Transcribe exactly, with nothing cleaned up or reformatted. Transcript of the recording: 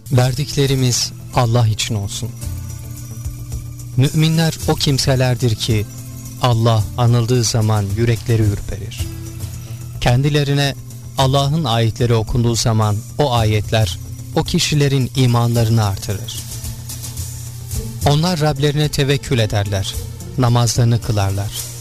Verdiklerimiz Allah için olsun. Müminler o kimselerdir ki Allah anıldığı zaman yürekleri ürperir. Kendilerine Allah'ın ayetleri okunduğu zaman o ayetler o kişilerin imanlarını artırır. Onlar Rablerine tevekkül ederler, namazlarını kılarlar.